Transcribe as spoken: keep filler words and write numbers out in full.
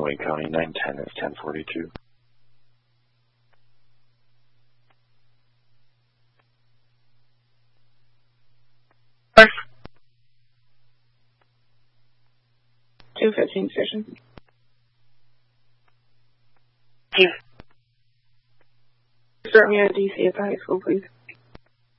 in Wayne County, nine ten is ten forty-two. two fifteen station. Two. Start me at D C at the high school, please.